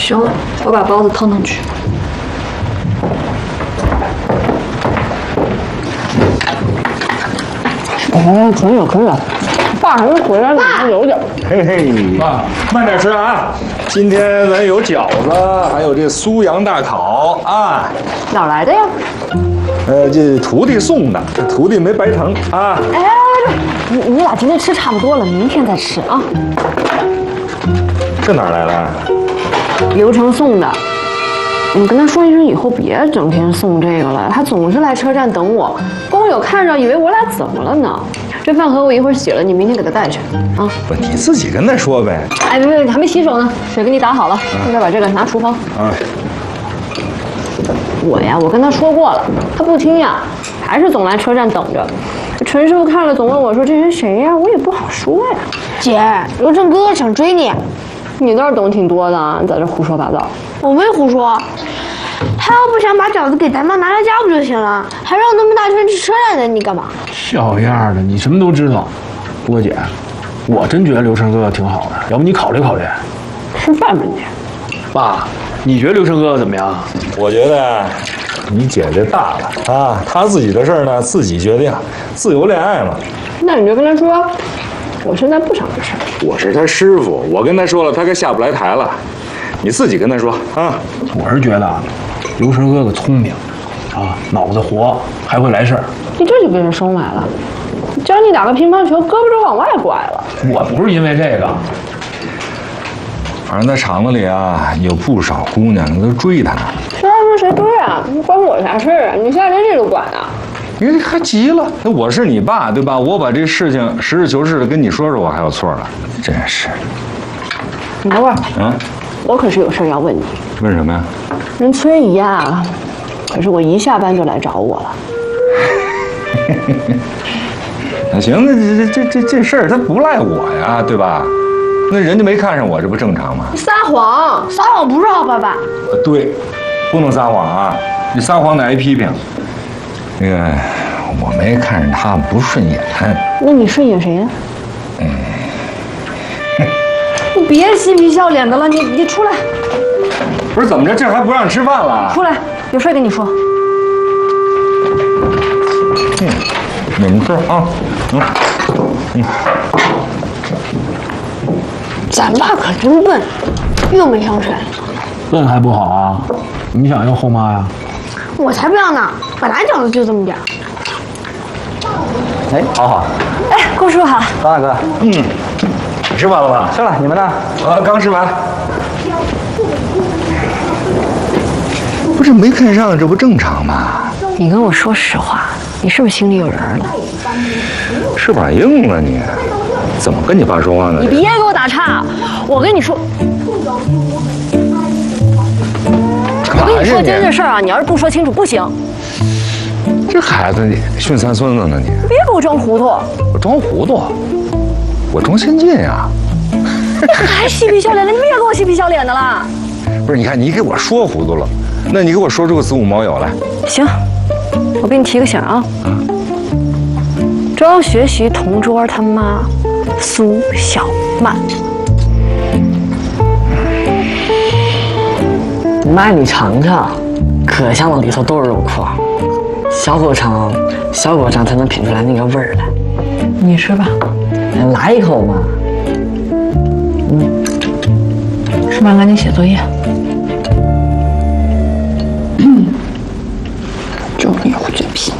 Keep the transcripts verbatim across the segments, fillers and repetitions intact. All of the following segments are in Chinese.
行了，我把包子腾腾去。 哦，可以了，可以了。爸还没回来呢，还有点。 嘿嘿，爸，慢点吃啊！今天咱有饺子，还有这酥羊大烤啊。 哪来的呀？ 呃，这徒弟送的，这徒弟没白疼啊。 哎，你你俩今天吃差不多了，明天再吃啊。 这哪来的？ 刘成送的。你跟他说一声，以后别整天送这个了。他总是来车站等我，工友看着以为我俩怎么了呢？这饭盒我一会儿洗了，你明天给他带去啊。 不，你自己跟他说呗。 哎，别别，还没洗手呢，水给你打好了，现在把这个拿厨房。 啊。 我呀，我跟他说过了，他不听呀，还是总来车站等着。陈师傅看了，总问我说这人谁呀？我也不好说呀。 姐，刘成哥哥想追你。 你倒是懂挺多的，你在这胡说八道。 我没胡说，他要不想把饺子给咱妈拿回家不就行了？还绕那么大圈去车站等你干嘛？ 小样的，你什么都知道。不过姐，我真觉得刘成哥哥挺好的，要不你考虑考虑。 吃饭吧你。 爸，你觉得刘成哥哥怎么样？ 我觉得你姐姐大了啊，她自己的事儿呢自己决定，自由恋爱嘛。 那你就跟他说，我现在不想这事儿。 我是他师傅，我跟他说了，他该下不来台了。你自己跟他说啊。 我是觉得啊，刘成哥哥聪明，啊，脑子活，还会来事儿。 你这就被人收买了。教你打个乒乓球，胳膊肘往外拐了。 我不是因为这个。 反正在厂子里啊，有不少姑娘都追他。 谁爱追谁追啊？关我啥事儿啊？你现在连这都管啊？ 你还急了？那我是你爸对吧？我把这事情实事求是的跟你说说，我还有错了？真是。 你等会儿。 嗯。 我可是有事要问你。 问什么呀？ 人崔姨呀，可是我一下班就来找我了。 那行，那这这这这事儿他不赖我呀，对吧？那人家没看上我，这不正常吗？ 撒谎， 撒谎不是好办法。 对，不能撒谎啊！你撒谎得挨批评。那个，我没看上他不顺眼。 那你顺眼谁呀？ 嗯。 你别嬉皮笑脸的了，你你出来。 不是怎么着，这还不让吃饭了？ 出来，有事跟你说。 嗯，你们吃啊。嗯嗯。 咱爸可真笨，又没上学。 笨还不好啊？你想要后妈呀？ 我才不要呢，本来饺子就这么点儿。 哎，好好。 哎，郭叔好。 张大哥。 嗯。吃完了吧？ 吃了，你们呢？ 啊，刚吃完。不是没看上，这不正常吗？ 你跟我说实话，你是不是心里有人了？ 翅膀硬了你，怎么跟你爸说话呢？ 你别给我打岔！我跟你说，我跟你说真的事儿啊，你要是不说清楚不行。 这孩子，你训三孙子呢你？ 别给我装糊涂！ 我装糊涂？我装先进呀！ 你还嬉皮笑脸的，你别给我嬉皮笑脸的了。 不是，你看你给我说糊涂了，那你给我说出个子午卯酉来。 行，我给你提个醒啊。周学习同桌他妈苏小曼。 妈，你尝尝，可香了，里头都是肉块。小狗尝，小狗尝才能品出来那个味儿来。 你吃吧。 来一口嘛。 嗯。吃完赶紧写作业。嗯。就你厚嘴皮。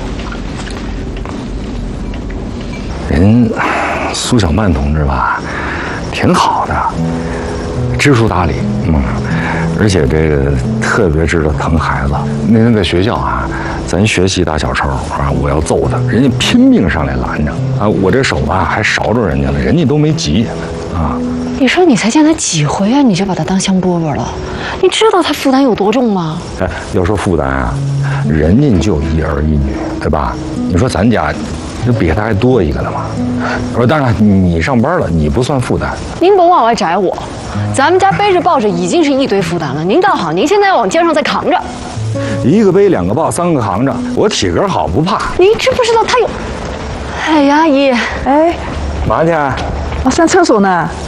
人苏小曼同志吧，挺好的，知书达理，嗯，而且这个特别知道疼孩子。那天在学校啊，咱学习打小抄啊，我要揍他，人家拼命上来拦着啊，我这手啊还勺着人家了，人家都没急啊。 你说你才见他几回啊，你就把他当香饽饽了？你知道他负担有多重吗？ 哎，要说负担啊，人家就一儿一女，对吧？你说咱家。这比他还多一个了吗？我当然，你上班了，你不算负担。 您甭往外摘我，咱们家背着抱着已经是一堆负担了。您倒好，您现在要往肩上再扛着。 一个背，两个抱，三个扛着，我体格好，不怕。 您知不知道他有？哎呀，阿姨， 哎， 嘛去？ 我上厕所呢。